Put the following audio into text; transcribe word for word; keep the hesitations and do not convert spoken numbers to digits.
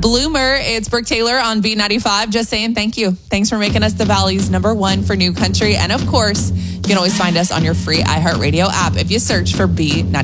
Bloomer, it's Brooke Taylor on B ninety-five. Just saying thank you. Thanks for making us the Valley's number one for new country. And of course, you can always find us on your free iHeartRadio app if you search for B ninety-five.